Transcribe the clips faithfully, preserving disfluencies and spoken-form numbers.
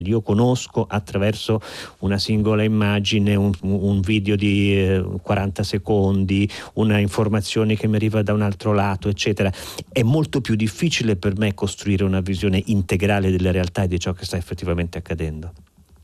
Io conosco attraverso una singola immagine, un, un video di eh, quaranta secondi, una informazione che mi arriva da un altro lato, eccetera. È molto più difficile per me costruire una visione integrale della realtà e di ciò che sta effettivamente accadendo.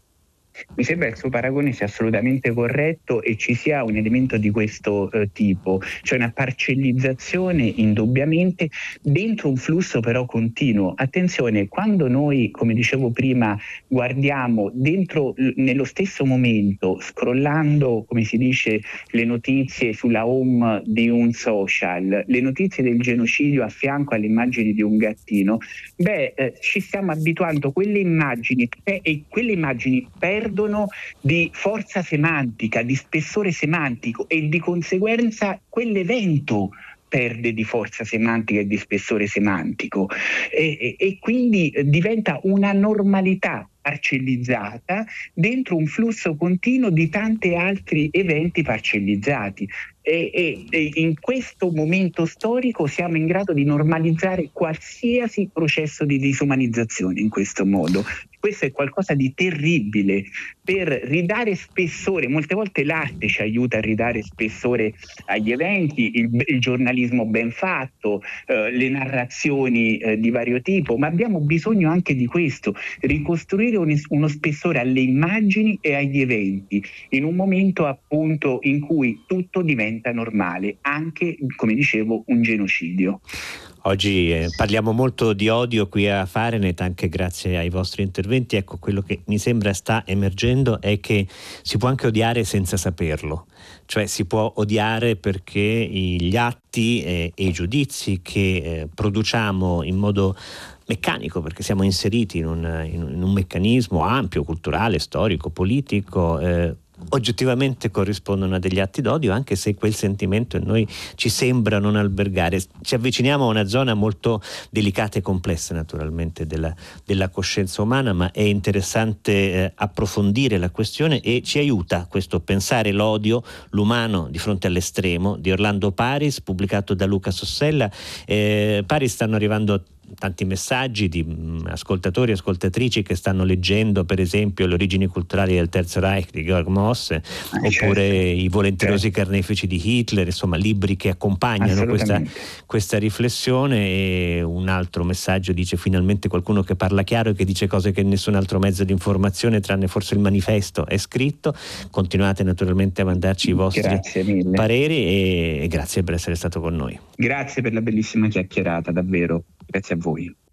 Mi sembra che il suo paragone sia assolutamente corretto e ci sia un elemento di questo eh, tipo, cioè una parcellizzazione indubbiamente dentro un flusso però continuo. Attenzione, quando noi, come dicevo prima, guardiamo dentro nello stesso momento, scrollando, come si dice, le notizie sulla home di un social, le notizie del genocidio a fianco alle immagini di un gattino, beh, eh, ci stiamo abituando, quelle immagini eh, e quelle immagini per perdono di forza semantica, di spessore semantico e di conseguenza quell'evento perde di forza semantica e di spessore semantico e, e, e quindi diventa una normalità parcellizzata dentro un flusso continuo di tanti altri eventi parcellizzati. E, e, e in questo momento storico siamo in grado di normalizzare qualsiasi processo di disumanizzazione in questo modo. Questo è qualcosa di terribile per ridare spessore. Molte volte l'arte ci aiuta a ridare spessore agli eventi, il, il giornalismo ben fatto, eh, le narrazioni eh, di vario tipo, ma abbiamo bisogno anche di questo, ricostruire un, uno spessore alle immagini e agli eventi, in un momento appunto in cui tutto diventa normale, anche, come dicevo, un genocidio. Oggi eh, parliamo molto di odio qui a Fahrenheit, anche grazie ai vostri interventi. Ecco, quello che mi sembra sta emergendo è che si può anche odiare senza saperlo, cioè si può odiare perché gli atti eh, e i giudizi che eh, produciamo in modo meccanico, perché siamo inseriti in un, in un meccanismo ampio, culturale, storico, politico, eh, oggettivamente corrispondono a degli atti d'odio, anche se quel sentimento in noi ci sembra non albergare. Ci avviciniamo a una zona molto delicata e complessa naturalmente della, della coscienza umana, ma è interessante eh, approfondire la questione e ci aiuta questo pensare l'odio, l'umano di fronte all'estremo, di Orlando Paris, pubblicato da Luca Sossella. Eh, Paris, stanno arrivando tanti messaggi di mh, ascoltatori e ascoltatrici che stanno leggendo per esempio Le origini culturali del Terzo Reich di Georg Mosse, ah, oppure certo. I volenterosi certo. carnefici di Hitler, insomma libri che accompagnano questa, questa riflessione. E un altro messaggio dice: finalmente qualcuno che parla chiaro e che dice cose che nessun altro mezzo di informazione tranne forse il Manifesto è scritto. Continuate naturalmente a mandarci i vostri pareri e, e grazie per essere stato con noi. Grazie per la bellissima chiacchierata, davvero. Grazie a voi.